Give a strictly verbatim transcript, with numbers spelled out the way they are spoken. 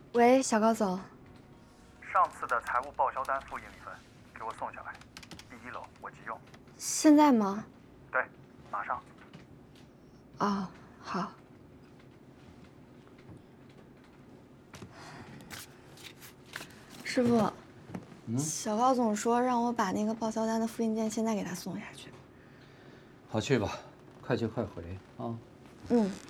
喂，小高总。 上次的财务报销单复印一份，给我送下来。第一楼我急用。 现在吗？ 对，马上。 哦，好。师傅，嗯，小高总说让我把那个报销单的复印件现在给他送下去。 好去吧，快去快回啊。 嗯。